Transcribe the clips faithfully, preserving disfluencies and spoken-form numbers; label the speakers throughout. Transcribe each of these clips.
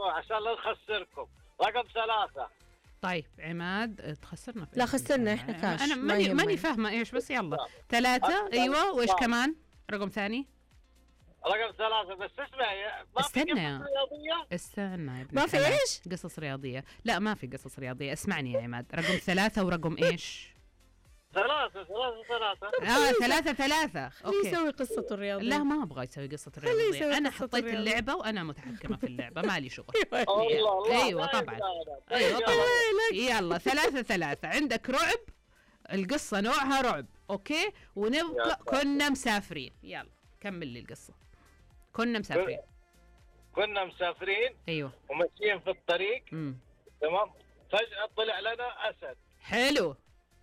Speaker 1: عشان لا نخسركم. رقم ثلاثة.
Speaker 2: طيب عماد تخسرنا في
Speaker 3: لا خسرنا احنا كاش.
Speaker 2: انا ماني ماني فاهمه ايش، بس يلا ثلاثة. ايوه وايش كمان رقم ثاني؟
Speaker 1: رقم ثلاثة. بس اسمعي ما في
Speaker 2: استنى
Speaker 1: قصص
Speaker 2: يا
Speaker 1: رياضية.
Speaker 2: استنى يا ابن
Speaker 3: ما في
Speaker 2: الحلال.
Speaker 3: ايش؟
Speaker 2: قصص رياضيه؟ لا ما في قصص رياضيه. اسمعني يا عماد، رقم ثلاثة ورقم ايش؟
Speaker 1: ثلاثة ثلاثة ثلاثة.
Speaker 2: اه ثلاثة ثلاثة.
Speaker 3: خليه يسوي قصة الرياضة.
Speaker 2: لا ما ابغى يسوي قصة
Speaker 3: يسوي
Speaker 2: الرياضية، انا
Speaker 3: قصة
Speaker 2: حطيت
Speaker 3: الرياضة.
Speaker 2: اللعبة وانا متحكمة في اللعبة، مالي شغل.
Speaker 1: الله الله.
Speaker 2: ايوه طبعا. ايوه طبعا. يلا ثلاثة ثلاثة. عندك رعب، القصة نوعها رعب، اوكي، ونبقى كنا مسافرين. يلا كمل لي القصة. كنا مسافرين.
Speaker 1: كنا مسافرين.
Speaker 2: ايوه.
Speaker 1: وماشيين في الطريق.
Speaker 2: امم
Speaker 1: تمام. فجأة طلع لنا أسد.
Speaker 2: حلو.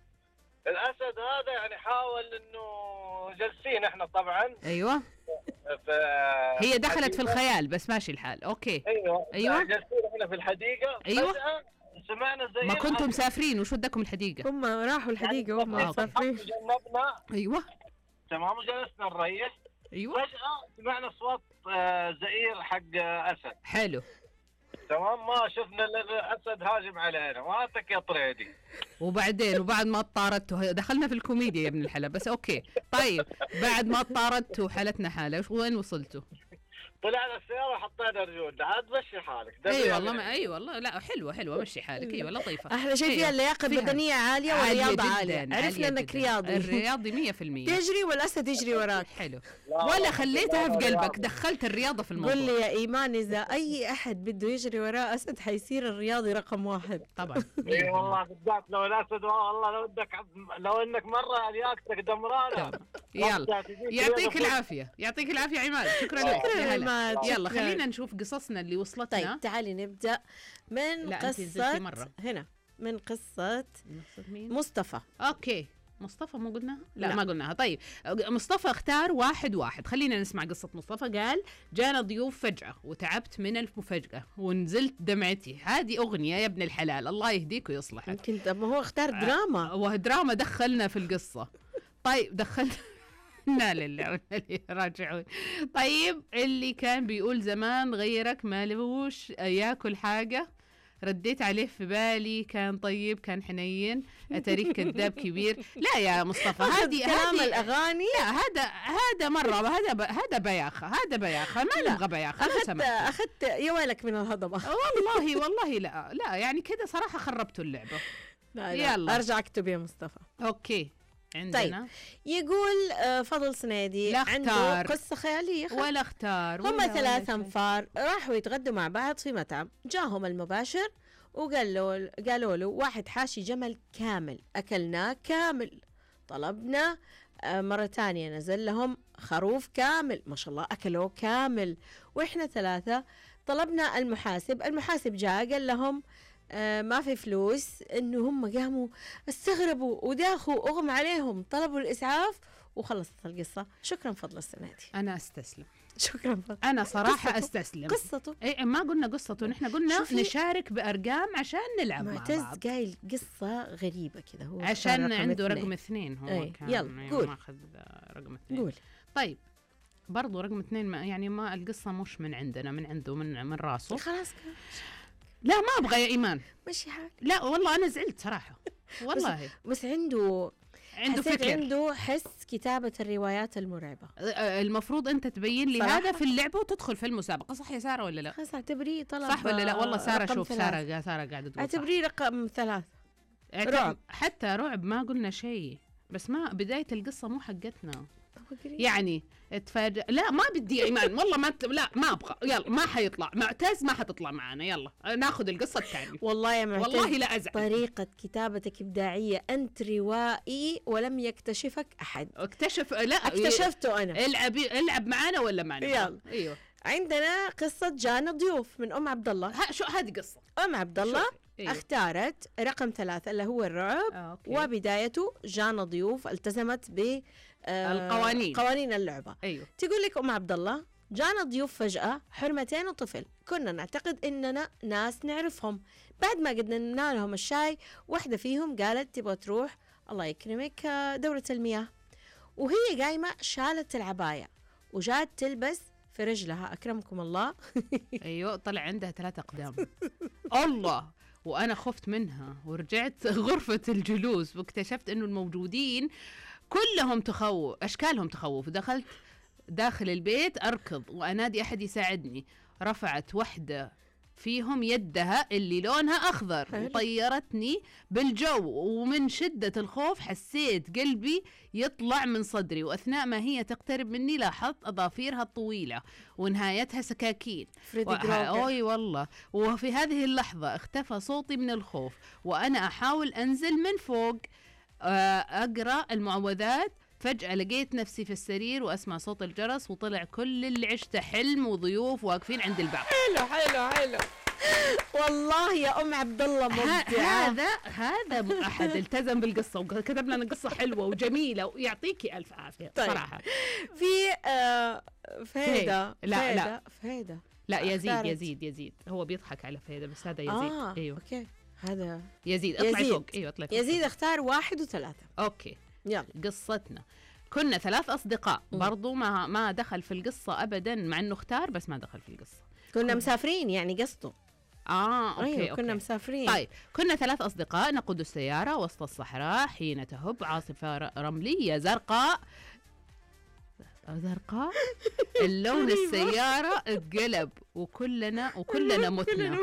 Speaker 1: الأسد هذا يعني حاول إنه جالسين إحنا طبعا.
Speaker 2: ايوه. هي دخلت في الخيال بس ماشي الحال، اوكي.
Speaker 1: ايوه
Speaker 2: ايوه.
Speaker 1: جالسين إحنا في الحديقة.
Speaker 2: ايوه.
Speaker 1: فجأة سمعنا زي
Speaker 2: ما كنتم مسافرين، وش ودكم الحديقة؟
Speaker 3: هم راحوا الحديقة وهم مسافرين.
Speaker 1: جنبنا.
Speaker 2: ايوه.
Speaker 1: تمام. وجلسنا نريح.
Speaker 2: ايوه.
Speaker 1: فجأة سمعنا صوت آه زئير حق آه أسد.
Speaker 2: حلو.
Speaker 1: تمام. ما شفنا الأسد هاجم علينا وهاتك يا طريدي.
Speaker 2: وبعدين وبعد ما طاردتوا دخلنا في الكوميديا يا ابن الحلال، بس اوكي. طيب بعد ما طاردتوا حالتنا حالة، وين وصلتوا؟
Speaker 1: طلعنا السيارة وحطينا رجولنا. عاد مشي حالك.
Speaker 2: اي والله ما اي والله لا حلوه حلوه مشي حالك. ايوه لطيفه.
Speaker 3: احنا شايفين فيها اللياقه البدنيه عاليه والرياضه عاليه. عرفنا
Speaker 2: عالية
Speaker 3: انك
Speaker 2: جداً.
Speaker 3: رياضي.
Speaker 2: الرياضي مية في المية.
Speaker 3: تجري والاسد يجري وراك.
Speaker 2: حلو. ولا خليتها في قلبك، دخلت الرياضه في الموضوع.
Speaker 3: قل لي يا ايمان، اذا اي احد بده يجري وراه اسد حيصير الرياضي رقم واحد.
Speaker 2: طبعا.
Speaker 1: اي والله بالذات لو الاسد والله لو بدك لو انك مره لياقتك دمرانه.
Speaker 2: يلا يعطيك العافيه يعطيك العافيه عماد. شكرا لك
Speaker 3: يا عماد.
Speaker 2: يلا خلينا نشوف قصصنا اللي وصلتنا.
Speaker 3: طيب تعالي نبدا من قصه هنا من قصه مصطفى.
Speaker 2: اوكي مصطفى مو قلناها؟ لا, لا ما قلناها. طيب مصطفى اختار واحد واحد. خلينا نسمع قصة مصطفى. قال جانا ضيوف فجأة وتعبت من المفاجأة ونزلت دمعتي. هذه أغنية يا ابن الحلال، الله يهديك ويصلحك.
Speaker 3: يمكن ما هو اختار دراما.
Speaker 2: ودراما دخلنا في القصة. طيب دخلنا لا لله راجعون. طيب اللي كان بيقول زمان غيرك ما لهوش ياكل حاجة، رديت عليه في بالي كان طيب كان حنين، أتريك كذاب كبير. لا يا مصطفى هذه
Speaker 3: كلام الأغاني.
Speaker 2: لا هذا هذا مرة هذا ب... هذا بياخة هذا بياخة ما نبغى بياخة.
Speaker 3: أخذت أخذت يا ويلك من الهضبة.
Speaker 2: والله والله لا لا يعني كذا صراحة خربتوا اللعبة.
Speaker 3: لا لا يلا أرجع أكتب يا مصطفى.
Speaker 2: أوكي عندنا.
Speaker 3: طيب يقول فضل سنادي عنده قصة خيالية.
Speaker 2: ولا اختار.
Speaker 3: هم ثلاث أنفار راحوا يتغدوا مع بعض في مطعم. جاهم المباشر وقالوا قالوا له واحد حاشي جمل كامل أكلناه كامل. طلبنا مرة تانية نزل لهم خروف كامل، ما شاء الله أكلوه كامل. وإحنا ثلاثة طلبنا المحاسب. المحاسب جاء قال لهم آه ما في فلوس. إنه هم قاموا استغربوا وداخوا أغم عليهم، طلبوا الإسعاف وخلصت القصة. شكرا فضل السنادي.
Speaker 2: أنا أستسلم.
Speaker 3: شكرا فضل.
Speaker 2: أنا صراحة
Speaker 3: قصته.
Speaker 2: أستسلم.
Speaker 3: قصته
Speaker 2: إيه ما قلنا قصته، نحن قلنا نشارك بأرقام عشان نلعب مع بعض.
Speaker 3: معتز قايل قصة غريبة كذا، هو
Speaker 2: عشان عنده رقم اثنين. هو
Speaker 3: ايه.
Speaker 2: كان
Speaker 3: يلا قول.
Speaker 2: ماخذ رقم اثنين.
Speaker 3: قول.
Speaker 2: طيب برضو رقم اثنين ما يعني ما القصة مش من عندنا، من عنده من من راسه.
Speaker 3: خلاص
Speaker 2: لا ما أبغى يا إيمان.
Speaker 3: مشي حالك.
Speaker 2: لا والله أنا زعلت صراحة والله.
Speaker 3: بس, بس عنده
Speaker 2: عنده فكر،
Speaker 3: عنده حس كتابة الروايات المرعبة.
Speaker 2: المفروض أنت تبين لي هذا في اللعبة وتدخل في المسابقة، صح يا سارة ولا لا؟
Speaker 3: خلاص اعتبريه طلب.
Speaker 2: صح ولا لا؟ والله سارة شوف سارة سارة قاعدة تقول
Speaker 3: اعتبريه رقم ثلاث.
Speaker 2: رعب. حتى رعب ما قلنا شيء، بس ما بداية القصة مو حقتنا يعني. اتفاجئ. لا ما بدي يا إيمان والله ما ت... لا ما أبغى. يلا ما حيطلع معتز، ما حتطلع معنا. يلا ناخذ القصة الثانية.
Speaker 3: والله يا معتز
Speaker 2: والله لا أزعل.
Speaker 3: طريقة كتابتك إبداعية، أنت روائي ولم يكتشفك أحد.
Speaker 2: اكتشف لا
Speaker 3: اكتشفته أنا.
Speaker 2: العب العب معنا ولا معنا.
Speaker 3: يلا.
Speaker 2: ايوه
Speaker 3: عندنا قصة جانا ضيوف من أم عبد الله.
Speaker 2: ها شو هذه قصة
Speaker 3: أم عبد الله.
Speaker 2: أيوه.
Speaker 3: اختارت رقم ثلاثة اللي هو الرعب.
Speaker 2: آه،
Speaker 3: وبدايته جانا ضيوف التزمت ب آه
Speaker 2: القوانين
Speaker 3: قوانين اللعبة.
Speaker 2: أيوه.
Speaker 3: تقول لك أم عبد الله جانا ضيوف فجأة، حرمتين وطفل. كنا نعتقد إننا ناس نعرفهم. بعد ما قدمنا لهم الشاي واحدة فيهم قالت تبغى تروح الله يكرمك دورة المياه، وهي قايمة شالت العباية وجات تلبس في رجلها أكرمكم الله.
Speaker 2: ايوه طلع عندها ثلاثة اقدام. الله. وانا خفت منها ورجعت غرفة الجلوس واكتشفت انه الموجودين كلهم تخوف، اشكالهم تخوف. دخلت داخل البيت اركض وانادي احد يساعدني. رفعت وحدة فيهم يدها اللي لونها اخضر وطيرتني بالجو، ومن شدة الخوف حسيت قلبي يطلع من صدري، واثناء ما هي تقترب مني لاحظت اظافيرها الطويلة ونهايتها سكاكين.
Speaker 3: فريدي
Speaker 2: وح-
Speaker 3: جروجر.
Speaker 2: أوي والله. وفي هذه اللحظة اختفى صوتي من الخوف وأنا أحاول أنزل من فوق آه، أقرأ المعوذات. فجأة لقيت نفسي في السرير وأسمع صوت الجرس، وطلع كل اللي عشته حلم وضيوف واقفين عند الباب.
Speaker 3: حلو حلو حلو والله يا أم عبد الله
Speaker 2: ه-
Speaker 3: مبدعة.
Speaker 2: هذا هذا م- أحد التزم بالقصة وكتب لنا قصة حلوة وجميلة ويعطيكي ألف عافية.
Speaker 3: طيب.
Speaker 2: صراحة
Speaker 3: في آه فهيدة
Speaker 2: لا،
Speaker 3: فهيدة
Speaker 2: لا.
Speaker 3: فهيدة
Speaker 2: لا يزيد
Speaker 3: اختارت.
Speaker 2: يزيد يزيد هو بيضحك على فهيدة بس هذا يزيد.
Speaker 3: آه
Speaker 2: أيوه
Speaker 3: أوكي هذا
Speaker 2: يزيد اطلعي
Speaker 3: يزيد.
Speaker 2: فوق. أيوه اطلعي فوق.
Speaker 3: يزيد اختار واحد وثلاثة.
Speaker 2: أوكي.
Speaker 3: يلا.
Speaker 2: قصتنا كنا ثلاث أصدقاء.
Speaker 3: مم.
Speaker 2: برضو ما ما دخل في القصة أبدا، مع أنه اختار بس ما دخل في القصة.
Speaker 3: كنا مسافرين يعني قصته.
Speaker 2: آه أوكي,
Speaker 3: أيوة
Speaker 2: أوكي.
Speaker 3: كنا مسافرين.
Speaker 2: طيب كنا ثلاث أصدقاء نقود السيارة وسط الصحراء حين تهب عاصفة ر- رملية زرقاء زرقاء اللون. السيارة اتقلب وكلنا وكلنا متنا.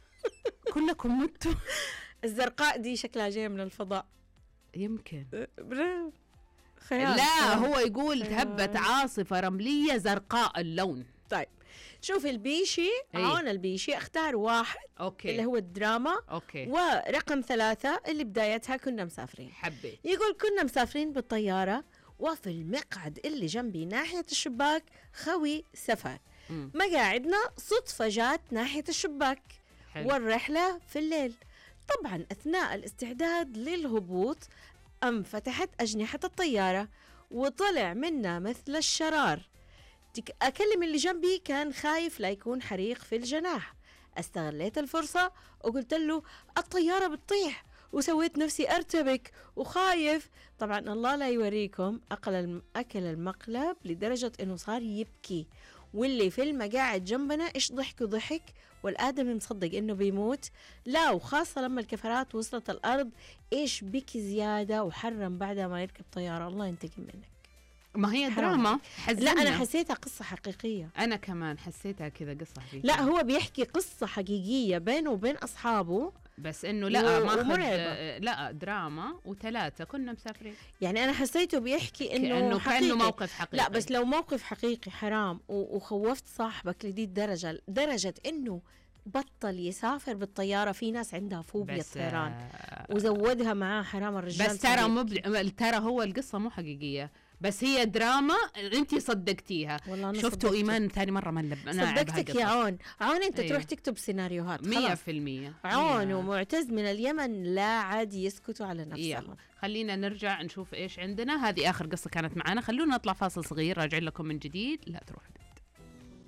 Speaker 2: كلكم متوا.
Speaker 3: الزرقاء دي شكلها جاية من الفضاء.
Speaker 2: يمكن.
Speaker 3: برافو. خيال.
Speaker 2: لا
Speaker 3: خيال.
Speaker 2: هو يقول
Speaker 3: خيال.
Speaker 2: تهبت عاصفة رملية زرقاء اللون.
Speaker 3: طيب شوف البيشي
Speaker 2: أي.
Speaker 3: عون البيشي اختار واحد
Speaker 2: أوكي
Speaker 3: اللي هو الدراما،
Speaker 2: أوكي
Speaker 3: ورقم ثلاثة اللي بدايتها كنا مسافرين.
Speaker 2: حبيت.
Speaker 3: يقول كنا مسافرين بالطيارة وفي المقعد اللي جنبي ناحية الشباك خوي سفر.
Speaker 2: مم.
Speaker 3: مقاعدنا صدفة جات ناحية الشباك.
Speaker 2: حلو.
Speaker 3: والرحلة في الليل. طبعا أثناء الاستعداد للهبوط انفتحت أجنحة الطيارة وطلع منا مثل الشرار. تك- أكلم اللي جنبي كان خايف لا يكون حريق في الجناح. استغليت الفرصة وقلت له الطيارة بتطيح، وسويت نفسي أرتبك وخايف. طبعا الله لا يوريكم أكل الم- أكل المقلب لدرجة إنه صار يبكي، واللي في المقاعد جنبنا إيش ضحك وضحك، والآدمي مصدق إنه بيموت. لا وخاصة لما الكفرات وصلت الأرض إيش بكي زيادة وحرم بعدها ما يركب طيارة. الله ينتقم منك.
Speaker 2: ما هي
Speaker 3: حرام.
Speaker 2: دراما
Speaker 3: لا أنا
Speaker 2: حزننا.
Speaker 3: حسيتها قصة حقيقية.
Speaker 2: أنا كمان حسيتها كذا قصة حقيقية.
Speaker 3: لا هو بيحكي قصة حقيقية بينه وبين أصحابه.
Speaker 2: بس إنه لا
Speaker 3: و-
Speaker 2: ما أخذ
Speaker 3: ومرعبة.
Speaker 2: لا دراما وثلاثة كنا مسافرين.
Speaker 3: يعني أنا حسيته بيحكي إنه
Speaker 2: كأنه
Speaker 3: حقيقي.
Speaker 2: كأنه موقف حقيقي.
Speaker 3: لا بس لو موقف حقيقي حرام و- وخوفت صاحبك لدي الدرجة، درجة إنه بطل يسافر بالطيارة. في ناس عندها فوبيا
Speaker 2: بس
Speaker 3: الطيران
Speaker 2: آه
Speaker 3: وزودها معاه حرام الرجال.
Speaker 2: بس ترى
Speaker 3: صديق.
Speaker 2: مبدع. ترى هو القصة مو حقيقية بس هي دراما انت صدقتيها.
Speaker 3: والله أنا
Speaker 2: شفتوا
Speaker 3: صدقتك.
Speaker 2: ايمان ثاني مرة ما نلب أنا
Speaker 3: صدقتك يا عون. عون انت
Speaker 2: أيوه.
Speaker 3: تروح تكتب سيناريوهات
Speaker 2: مية
Speaker 3: خلاص.
Speaker 2: في المية.
Speaker 3: عون
Speaker 2: مية.
Speaker 3: ومعتز من اليمن لا عاد يسكتوا على نفسهم.
Speaker 2: يلا خلينا نرجع نشوف ايش عندنا. هذه اخر قصة كانت معنا. خلونا نطلع فاصل صغير راجعين لكم من جديد. لا تروح.